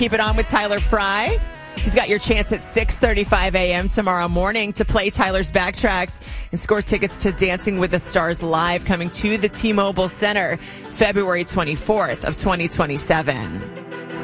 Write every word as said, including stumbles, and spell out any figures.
Keep it on with Tyler Fry. He's got your chance at six thirty-five a.m. tomorrow morning to play Tyler's Backtracks and score tickets to Dancing with the Stars Live, coming to the T-Mobile Center February twenty-fourth of twenty twenty-seven.